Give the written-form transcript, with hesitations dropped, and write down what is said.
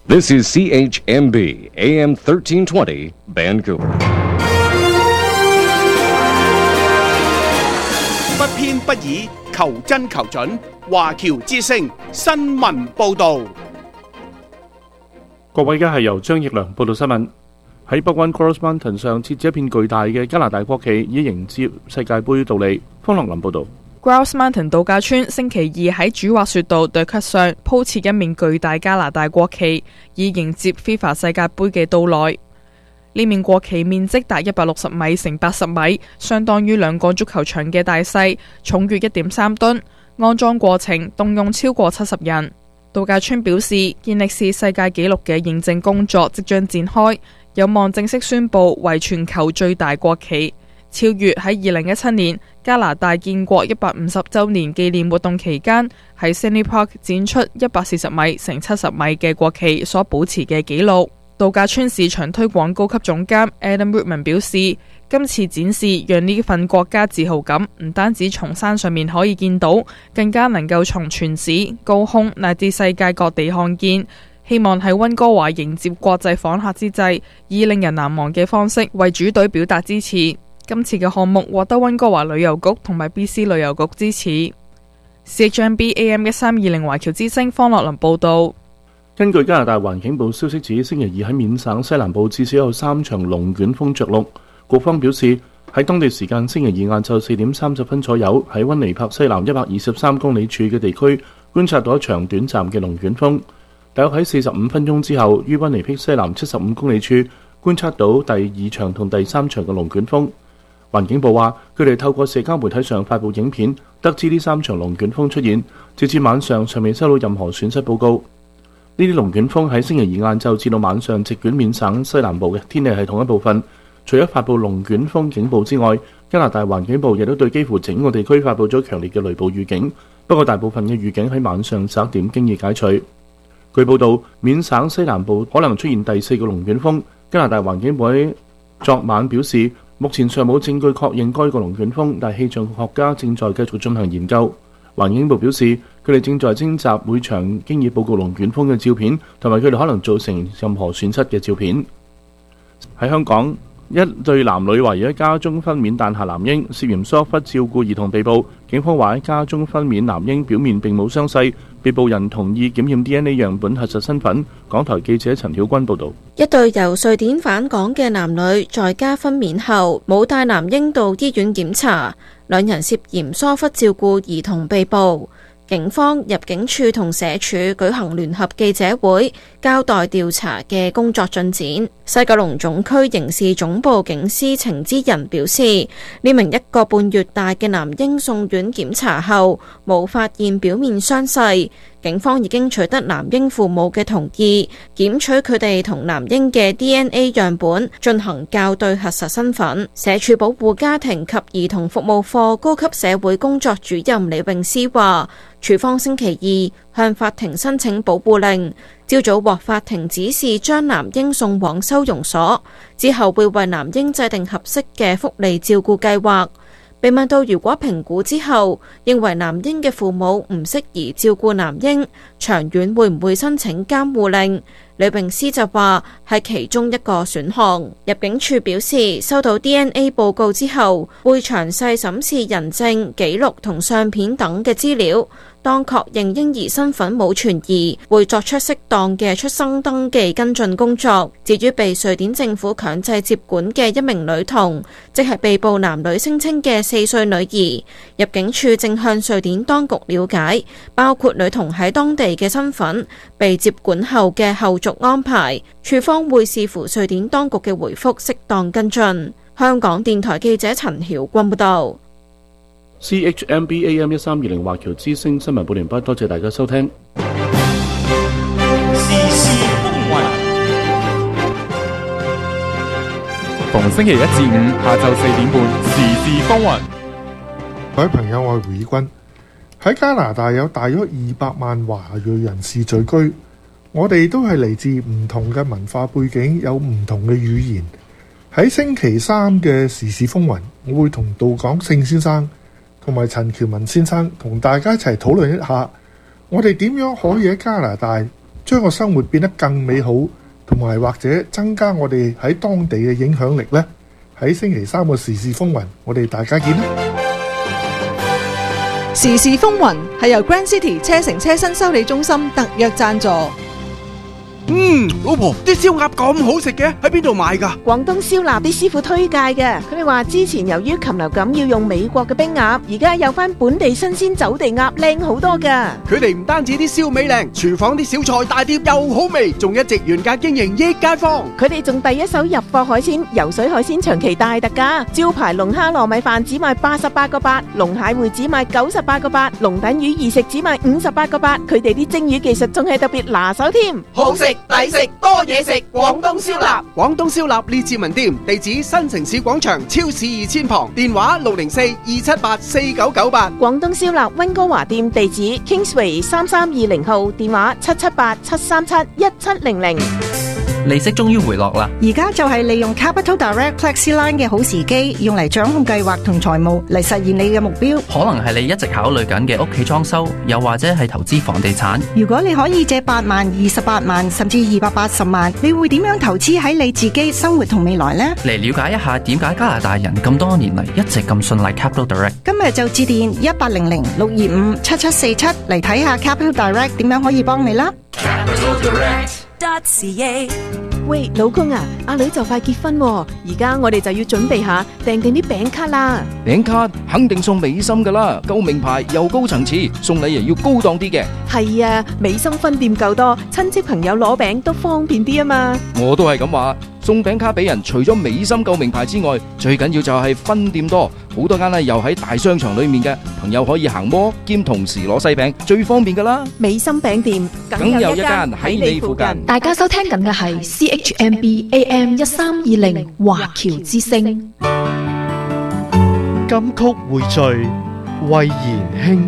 This is CHMB AM 1320 Vancouver。 不偏不倚，求真求準。華僑之聲新聞報導。 各位，而家係由張奕良報道新聞。喺北灣 Grouse Mountain 上設置一片巨大嘅加拿大國旗，以迎接世界盃到嚟。方樂林報導。 Grouse Mountain 度假村星期二喺主滑雪道對咳上鋪設一面巨大加拿大國旗，以迎接 FIFA 世界盃嘅到來。呢面國旗面積達160米乘80米，相當於2個足球場嘅大細，重約1.3噸。安裝過程動用超過70人。度假村表示，健力士世界紀錄嘅認證工作即將展開，有望正式宣佈為全球最大國旗，超越喺2017年加拿大建國150週年紀念活動期間喺 Sydney Park 展出140米乘70米嘅國旗所保持嘅紀錄。度假村市場推廣高級總監 Adam Woodman 表示，今次展示讓呢份國家自豪感唔單止從山上面可以見到，更加能夠從全市、高空乃至世界各地看見。希望喺溫哥華迎接國際訪客之際，以令人難忘嘅方式為主隊表達支持。今次嘅項目獲得溫哥華旅遊局同埋 BC 旅遊局支持。CHMB AM 1320華僑之聲方樂林報導。 根據加拿大環境部消息指，星期二喺緬省西南部至少有3場龍捲風着陸。局方表示，喺當地時間星期二晏晝4點30分左右，喺溫尼柏西南123公里處嘅地區觀察到一場短暫嘅龍捲風。大約喺45分鐘之後，於溫尼柏西南75公里處觀察到第2場同第3場嘅龍捲風。環境部話，佢哋透過社交媒體上發布影片，得知呢3場龍捲風出現，截至晚上尚未收到任何損失報告。呢啲龍捲風喺星期二晏晝至到晚上席捲緬省西南部嘅天氣系統一部分。除咗發布龍捲風警報之外，加拿大環境部亦都對幾乎整個地區發布咗強烈嘅雷暴預警。不過大部分嘅預警喺晚上11點經已解除。據報道，緬省西南部可能出現第4個龍捲風。加拿大環境部喺昨晚表示，目前尚冇證據確認該個龍捲風，但氣象學家正在繼續進行研究。環境部表示，佢哋正在徵集每場經已報告龍捲風嘅照片，同埋佢哋可能造成任何損失嘅照片。喺香港，一對男女懷疑喺家中分娩誕下男嬰，涉嫌疏忽照顧兒童被捕。警方話喺家中分娩男嬰表面並冇傷勢，被捕人同意檢驗 DNA 樣本核實身份。港台記者陳曉君報導。 一對由瑞典返港嘅男女在家分娩後冇帶男嬰到醫院檢查，兩人涉嫌疏忽照顧兒童被捕。警方、入境處同社署舉行聯合記者會，交代調查嘅工作進展。西九龍總區刑事總部警司程之仁表示，呢名1個半月大嘅男嬰送院檢查後，冇發現表面傷勢。警方已經取得男嬰父母嘅同意，檢取佢哋同男嬰嘅 DNA 樣本，進行校對核實身份。社署保護家庭及兒童服務課高級社會工作主任李詠詩話，署方星期二向法庭申請保護令，朝早獲法庭指示將男嬰送往收容所，之後會為男嬰制定合適嘅福利照顧計劃。被問到如果評估之後認為男嬰嘅父母唔適宜照顧男嬰，長遠會唔會申請監護令？李詠詩就話係其中一個選項。入境處表示，收到 DNA 報告之後，會詳細審視人證、記錄同相片等嘅資料。當確認嬰兒身份冇存疑，會作出適當嘅出生登記跟進工作。至於被瑞典政府強制接管嘅一名女童，即係被捕男女聲稱嘅4歲女兒，入境處正向瑞典當局了解，包括女童喺當地嘅身份、被接管後嘅後續安排。處方會視乎瑞典當局嘅回覆，適當跟進。香港電台記者陳曉君報道。 CHMB AM 1320華僑之聲新聞報完畢，多謝大家收聽。 時事風雲，逢星期1至5下晝4點半，時事風雲。 各位朋友，我係胡以軍。喺加拿大有大約200萬華裔人士聚居，我哋都係嚟自唔同嘅文化背景，有唔同嘅語言。喺星期3嘅時事風雲，我會同杜港勝先生同埋陳喬文先生同大家一齊討論一下，我哋點樣可以喺加拿大將個生活變得更美好，同埋或者增加我哋喺當地嘅影響力呢？喺星期三嘅時事風雲，我哋大家見啦！ 時事風雲係由 Grand City 車城車身修理中心特約贊助。 老婆，啲燒鴨咁好食嘅，喺邊度買㗎？ 廣東燒臘啲師傅推介嘅，佢哋話之前由於禽流感要用美國嘅冰鴨，而家有翻本地新鮮走地鴨靚好多㗎。 佢哋唔單止啲燒味靚，廚房啲小菜大碟又好味，仲一直原價經營益街坊。 佢哋仲第一手入貨海鮮，游水海鮮長期大特價，招牌龍蝦糯米飯只賣88個8，龍蟹會只賣98個8，龍躉魚二食只賣58個8。佢哋啲蒸魚技術仲係特別拿手添， 好食抵食多嘢食，廣東燒臘。廣東燒臘列治文店，地址新城市廣場超市2000旁，電話604-278-4998。 廣東燒臘溫哥華店地址 Kingsway 3320號，電話778-737-1700。 利息終於回落啦！ 而家就係利用 Capital Direct FlexiLine 嘅好時機，用嚟掌控計劃同財務，嚟實現你嘅目標。 可能係你一直考慮緊嘅屋企裝修，又或者係投資房地產。 如果你可以借8萬、28萬，甚至280萬，你會點樣投資喺你自己生活同未來呢？ 嚟了解一下點解加拿大人咁多年嚟一直咁信賴 Capital Direct。 今日就致電1800-625-7747嚟睇下 Capital Direct 點樣可以幫你啦。 Capital Direct.ca。 喂，老公啊，阿女就快結婚喎，而家我哋就要準備下訂定啲餅卡啦。 餅卡肯定送美心噶啦，夠名牌又高層次，送禮又要高檔啲嘅。 係啊，美心分店夠多，親戚朋友攞餅都方便啲啊嘛。 我都係咁話，送餅卡俾人，除咗美心夠名牌之外，最緊要就係分店多，好多間呢又喺大商場裏面嘅，朋友可以行摩兼同時攞西餅，最方便噶啦。 美心餅店梗有一間喺你附近。 大家收聽緊嘅係 CHMB AM 1320華僑之聲。 金曲匯聚，為言輕。